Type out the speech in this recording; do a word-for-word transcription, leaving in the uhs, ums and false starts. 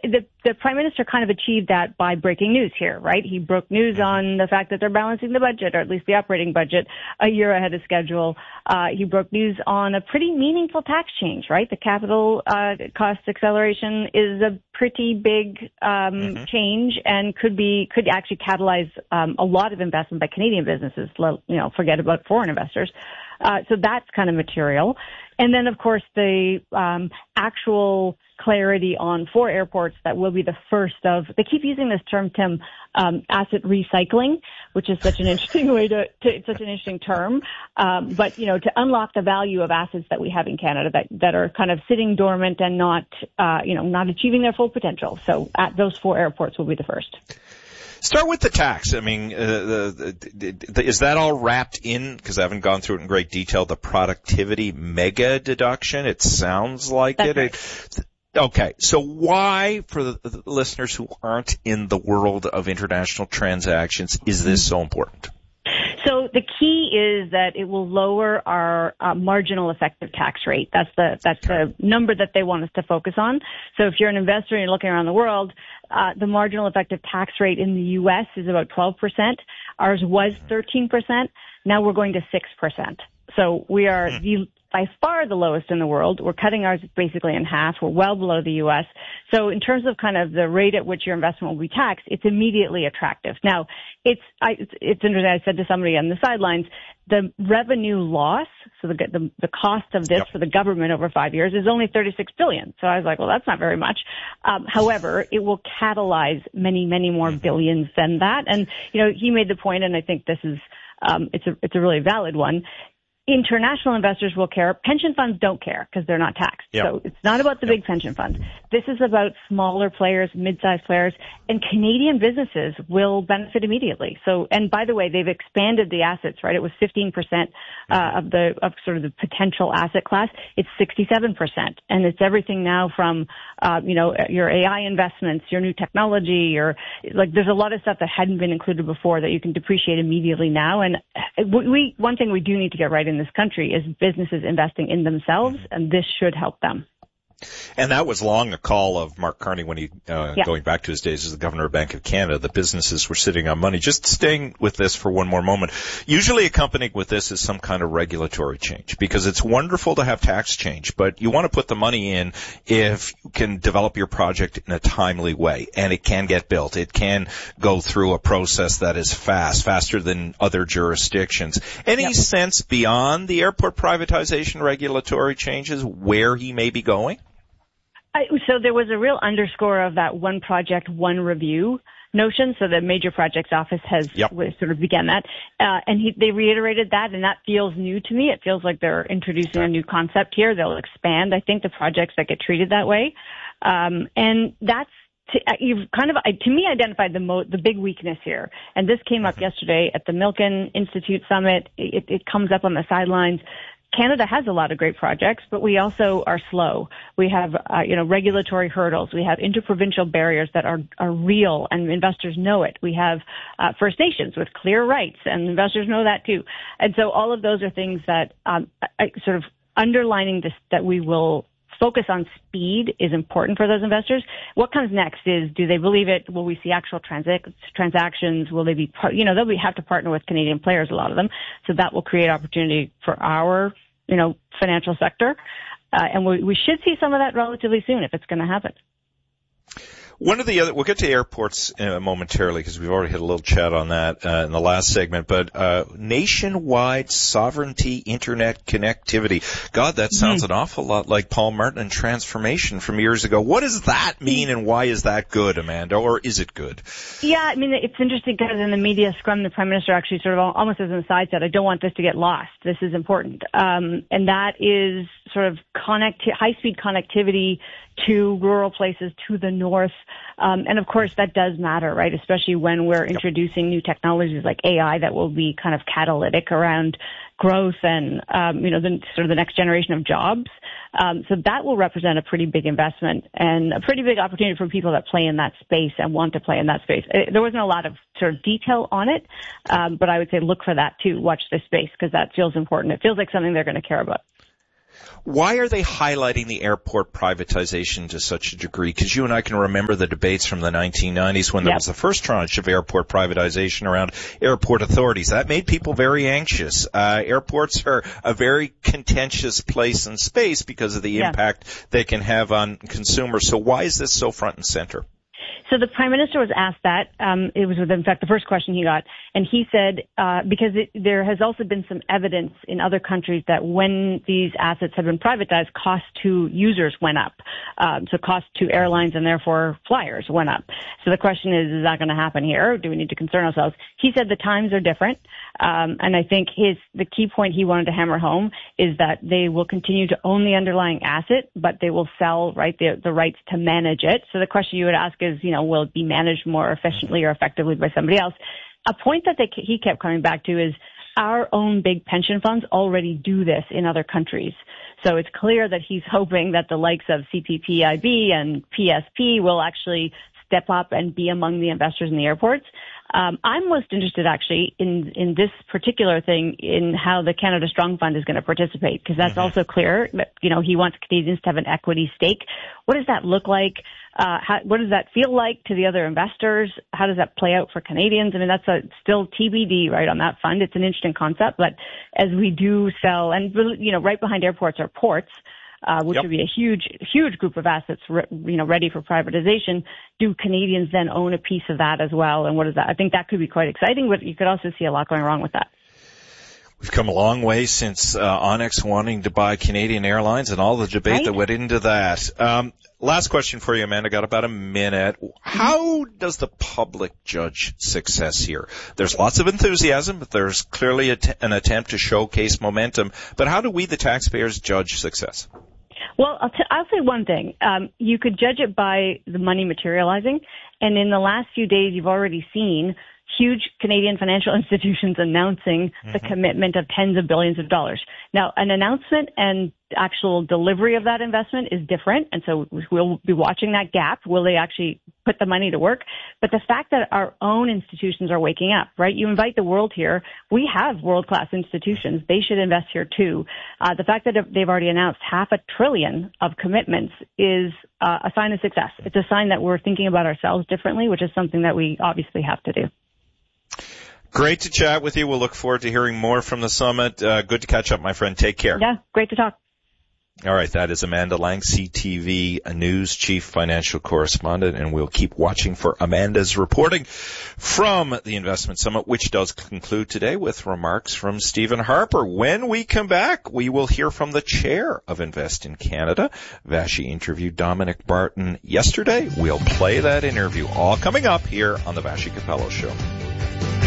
the, the Prime Minister kind of achieved that by breaking news here, right? He broke news on the fact that they're balancing the budget, or at least the operating budget, a year ahead of schedule. Uh, he broke news on a pretty meaningful tax change, right? The capital uh, cost acceleration is a pretty big um, mm-hmm. change and could be could actually catalyze um, a lot of investment by Canadian businesses. You know, forget about foreign investors. Uh, so that's kind of material. And then, of course, the um, actual clarity on four airports that will be the first of, they keep using this term, Tim, um, asset recycling, which is such an interesting way to, to it's such an interesting term. Um, but, you know, to unlock the value of assets that we have in Canada that, that are kind of sitting dormant and not, uh, you know, not achieving their full potential. So at those four airports will be the first. Start with the tax. I mean, uh, the, the, the, is that all wrapped in, because I haven't gone through it in great detail, the productivity mega deduction? It sounds like That's it. Right. it. Okay, so why, for the, the listeners who aren't in the world of international transactions, is this so important? So the key is that it will lower our uh, marginal effective tax rate. That's the that's the number that they want us to focus on. So if you're an investor and you're looking around the world, uh, the marginal effective tax rate in the U S is about twelve percent. Ours was thirteen percent. Now we're going to six percent. So we are the, by far the lowest in the world. We're cutting ours basically in half. We're well below the U S. So in terms of kind of the rate at which your investment will be taxed, it's immediately attractive. Now, it's I, it's, it's interesting. I said to somebody on the sidelines, the revenue loss, so the the, the cost of this yep. for the government over five years is only thirty-six billion dollars. So I was like, well, that's not very much. Um, however, it will catalyze many, many more billions than that. And you know, he made the point, and I think this is um, it's a it's a really valid one. International investors will care. Pension funds don't care because they're not taxed. Yep. So it's not about the yep. big pension funds. This is about smaller players, mid-sized players, and Canadian businesses will benefit immediately. So, and by the way, they've expanded the assets, right? It was fifteen percent uh, of the, of sort of the potential asset class. It's sixty-seven percent. And it's everything now from, uh, you know, your A I investments, your new technology, or like there's a lot of stuff that hadn't been included before that you can depreciate immediately now. And we, one thing we do need to get right in this country is businesses investing in themselves, and this should help them. And that was long a call of Mark Carney when he, uh, yeah. going back to his days as the governor of Bank of Canada, the businesses were sitting on money. Just staying with this for one more moment. Usually accompanied with this is some kind of regulatory change, because it's wonderful to have tax change, but you want to put the money in if you can develop your project in a timely way, and it can get built. It can go through a process that is fast, faster than other jurisdictions. Any yep. sense beyond the airport privatization regulatory changes where he may be going? I, so there was a real underscore of that one project, one review notion. So the Major Projects Office has yep. sort of began that. Uh, and he, they reiterated that, and that feels new to me. It feels like they're introducing a new concept here. They'll expand, I think, the projects that get treated that way. Um, and that's, to, uh, you've kind of, uh, to me, identified the mo- the big weakness here. And this came up yesterday at the Milken Institute Summit. It, it comes up on the sidelines. Canada has a lot of great projects, but we also are slow. We have, uh, you know, regulatory hurdles. We have interprovincial barriers that are, are real, and investors know it. We have uh, First Nations with clear rights, and investors know that too. And so all of those are things that um, I, sort of underlining this, that we will focus on speed is important for those investors. What comes next is, do they believe it? Will we see actual transac- transactions? Will they be, par- you know, they'll be, have to partner with Canadian players, a lot of them. So that will create opportunity for our, you know, financial sector. Uh, and we, we should see some of that relatively soon if it's going to happen. One of the other, we'll get to airports uh, momentarily because we've already had a little chat on that uh, in the last segment, but uh, nationwide sovereignty internet connectivity. God, that sounds mm-hmm. an awful lot like Paul Martin and transformation from years ago. What does that mean, and why is that good, Amanda, or is it good? Yeah, I mean, it's interesting because in the media scrum, the Prime Minister actually sort of almost as an aside said, I don't want this to get lost. This is important. Um, and that is sort of connect, high-speed connectivity to rural places, to the north. Um, and of course that does matter, right? Especially when we're yep. introducing new technologies like A I that will be kind of catalytic around growth and, um, you know, the sort of the next generation of jobs. Um, so that will represent a pretty big investment and a pretty big opportunity for people that play in that space and want to play in that space. It, there wasn't a lot of sort of detail on it, um, but I would say look for that too. Watch this space because that feels important. It feels like something they're going to care about. Why are they highlighting the airport privatization to such a degree? Because you and I can remember the debates from the nineteen nineties when there yep. was the first tranche of airport privatization around airport authorities. That made people very anxious. Uh, airports are a very contentious place and space because of the yeah. impact they can have on consumers. So why is this so front and center? So the Prime Minister was asked that. Um, it was, in fact, the first question he got. And he said, uh, because it, there has also been some evidence in other countries that when these assets have been privatized, cost to users went up. Um, so cost to airlines and therefore flyers went up. So the question is, is that going to happen here? Do we need to concern ourselves? He said the times are different. Um, and I think his, the key point he wanted to hammer home is that they will continue to own the underlying asset, but they will sell, right, the, the rights to manage it. So the question you would ask is, you know, will it be managed more efficiently or effectively by somebody else? A point that they, he kept coming back to is our own big pension funds already do this in other countries. So it's clear that he's hoping that the likes of C P P I B and P S P will actually step up and be among the investors in the airports. Um, I'm most interested actually in, in this particular thing in how the Canada Strong Fund is going to participate, because that's mm-hmm. also clear that, you know, he wants Canadians to have an equity stake. What does that look like? Uh, how, what does that feel like to the other investors? How does that play out for Canadians? I mean, that's a, still T B D, right, on that fund. It's an interesting concept, but as we do sell, and, you know, right behind airports are ports, Uh, which yep. would be a huge, huge group of assets, re- you know, ready for privatization. Do Canadians then own a piece of that as well? And what is that? I think that could be quite exciting, but you could also see a lot going wrong with that. We've come a long way since uh, Onyx wanting to buy Canadian Airlines and all the debate right? that went into that. Um, last question for you, Amanda. Got about a minute. How does the public judge success here? There's lots of enthusiasm, but there's clearly a t- an attempt to showcase momentum. But how do we, the taxpayers, judge success? Well, I'll, t- I'll say one thing. Um, you could judge it by the money materializing. And in the last few days, you've already seen huge Canadian financial institutions announcing mm-hmm. the commitment of tens of billions of dollars. Now, an announcement and actual delivery of that investment is different, and so we'll be watching that gap. Will they actually put the money to work? But the fact that our own institutions are waking up, right? You invite the world here. We have world-class institutions. They should invest here too. Uh, the fact that they've already announced half a trillion of commitments is uh, a sign of success. It's a sign that we're thinking about ourselves differently, which is something that we obviously have to do. Great to chat with you. We'll look forward to hearing more from the summit. Uh, good to catch up, my friend. Take care. Yeah, great to talk. All right, that is Amanda Lang, C T V News Chief Financial Correspondent, and we'll keep watching for Amanda's reporting from the Investment Summit, which does conclude today with remarks from Stephen Harper. When we come back, we will hear from the chair of Invest in Canada. Vassy interviewed Dominic Barton yesterday. We'll play that interview, all coming up here on the Vassy Capello Show.